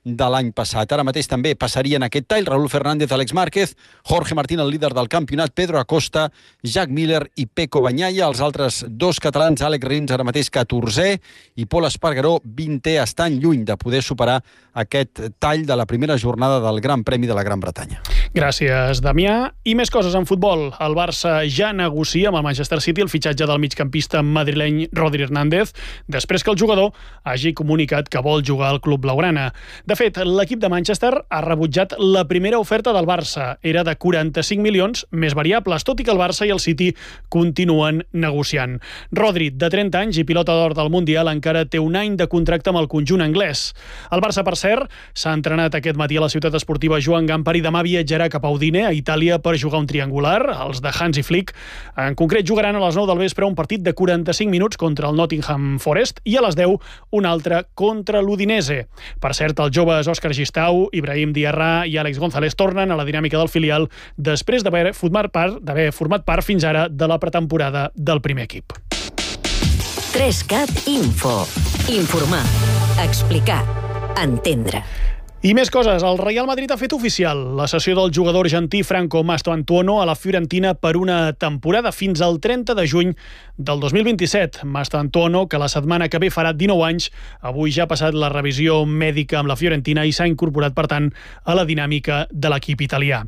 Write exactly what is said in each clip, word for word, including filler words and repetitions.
de l'any passat. Ara mateix també passarien aquest tall Raúl Fernández, Àlex Márquez, Jorge Martín, el líder del campionat, Pedro Acosta, Jack Miller i Pecco Bagnaia. Els altres dos catalans, Àlex Rins, ara mateix catorzè, i Pol Espargaró, vintè, estan lluny de poder superar aquest tall de la primera jornada del Gran Premi de la Gran Bretanya. Gràcies, Damià. I més coses en futbol. El Barça ja negocia amb el Manchester City el fitxatge del migcampista madrileny Rodri Hernández, després que el jugador hagi comunicat que vol jugar al club blaugrana. De fet, l'equip de Manchester ha rebutjat la primera oferta del Barça. Era de quaranta-cinc milions més variables, tot i que el Barça i el City continuen negociant. Rodri, de trenta anys i pilota d'or del Mundial, encara té un any de contracte amb el conjunt anglès. El Barça, per cert, s'ha entrenat aquest matí a la ciutat esportiva Joan Gamper i demà viatjarà cap a Udine, a Itàlia, per jugar un triangular. Els de Hansi Flick, en concret, jugaran a les nou del vespre un partit de quaranta-cinc minuts contra el Nottingham Forest i a les deu un altre contra l'Udinese. Per cert, els joves Òscar Gistau, Ibrahim Diarra i Àlex González tornen a la dinàmica del filial després d'haver format part, d'haver format part fins ara de la pretemporada del primer equip. tres cat Info. Informar, explicar, entendre. I més coses. El Real Madrid ha fet oficial la cessió del jugador argentí Franco Mastantuono a la Fiorentina per una temporada fins al trenta de juny del dos mil vint-i-set. Mastantuono, que la setmana que ve farà dinou anys, avui ja ha passat la revisió mèdica amb la Fiorentina i s'ha incorporat, per tant, a la dinàmica de l'equip italià.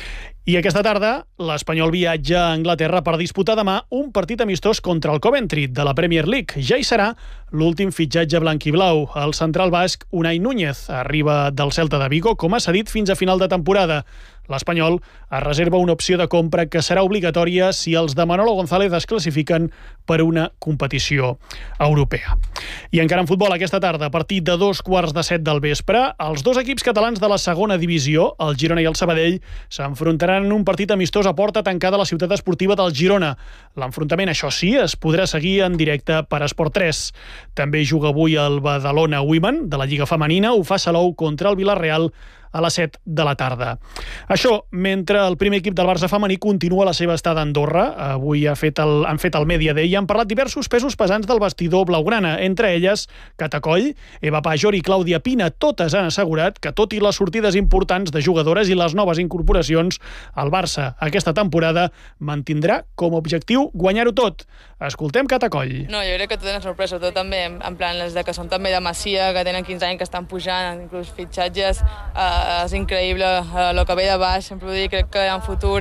I aquesta tarda, l'Espanyol viatja a Anglaterra per disputar demà un partit amistós contra el Coventry de la Premier League. Ja hi serà l'últim fitxatge blanquiblau. El central basc Unai Núñez arriba del Celta de Vigo com a cedit fins a final de temporada. L'Espanyol es reserva una opció de compra que serà obligatòria si els de Manolo González es classifiquen per una competició europea. I encara en futbol, aquesta tarda, a partir de dos quarts de set del vespre, els dos equips catalans de la segona divisió, el Girona i el Sabadell, s'enfrontaran en un partit amistós a porta tancada a la ciutat esportiva del Girona. L'enfrontament, això sí, es podrà seguir en directe per Esport tres. També juga avui el Badalona Women de la Lliga Femenina, ho fa Salou contra el Villarreal a les set de la tarda. Això, mentre el primer equip del Barça femení continua la seva estada a Andorra. Avui ha fet el, han fet el Media Day i han parlat diversos pesos pesants del vestidor blaugrana, entre elles Cata Coll, Eva Pajor i Clàudia Pina. Totes han assegurat que, tot i les sortides importants de jugadores i les noves incorporacions, el Barça aquesta temporada mantindrà com a objectiu guanyar-ho tot. Escoltem Cata Coll. No, jo crec que tot és una sorpresa, tot també, en plan, les de que són també de Masia, que tenen quinze anys, que estan pujant, inclús fitxatges, eh, és increïble el que ve de baix, sempre ho dic, crec que hi ha un futur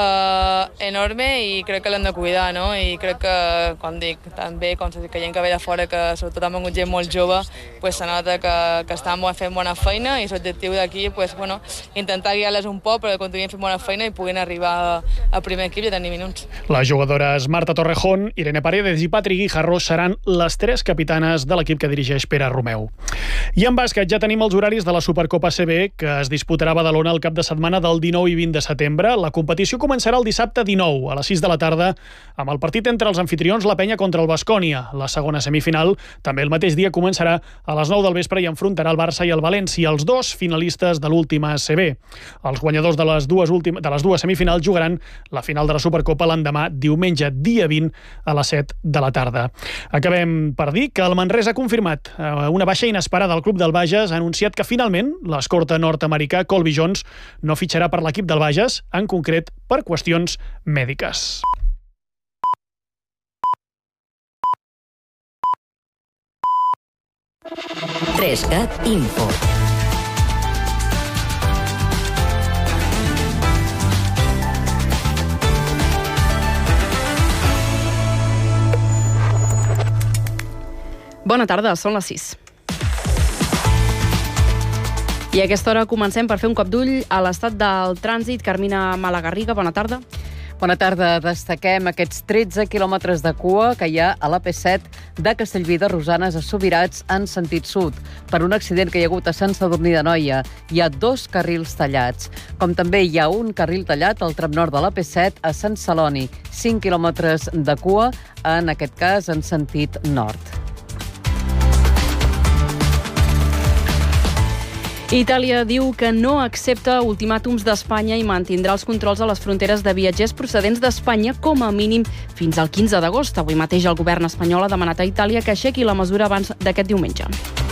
eh, enorme i crec que l'hem de cuidar, no? I crec que, com dic, també, com que gent que ve de fora, que sobretot amb un gent molt jove, pues, se nota que, que estan fent bona feina i l'objectiu d'aquí, pues, bueno, intentar guiar-les un poc perquè continuïn fent bona feina i puguin arribar al primer equip i tenir minuts. Les jugadores Marta Torrejón, Irene Paredes i Patri Guijarro seran les tres capitanes de l'equip que dirigeix Pere Romeu. I en bàsquet ja tenim els horaris de la Supercopa A C B, que es disputarà a Badalona el cap de setmana del dinou i vint de setembre. La competició començarà el dissabte dinou a les sis de la tarda amb el partit entre els anfitrions La Penya contra el Baskonia. La segona semifinal també el mateix dia començarà a les nou del vespre i enfrontarà el Barça i el València, els dos finalistes de l'última A C B. Els guanyadors de les dues, últim, de les dues semifinals jugaran la final de la Supercopa l'endemà, diumenge dia vint a les set de la tarda. Acabem per dir que el Manresa ha confirmat una baixa inesperada al club del Bages, ha anunciat que finalment l'escorta nord-americà Colby Jones no fitxarà per l'equip del Bages, en concret per qüestions mèdiques. tres cat Info. Bona tarda, són les sis. I a aquesta hora comencem per fer un cop d'ull a l'estat del trànsit. Carmina Malagarriga, bona tarda. Bona tarda. Destaquem aquests tretze quilòmetres de cua que hi ha a l'A P set de Castellví de Rosanes a Subirats en sentit sud, per un accident que hi ha hagut a Sant Sadurní d'Anoia. Hi ha dos carrils tallats. Com també hi ha un carril tallat al tram nord de l'A P set a Sant Celoni. cinc quilòmetres de cua, en aquest cas en sentit nord. Itàlia diu que no accepta ultimàtums d'Espanya i mantindrà els controls a les fronteres de viatgers procedents d'Espanya com a mínim fins al quinze d'agost. Avui mateix el govern espanyol ha demanat a Itàlia que aixequi la mesura abans d'aquest diumenge.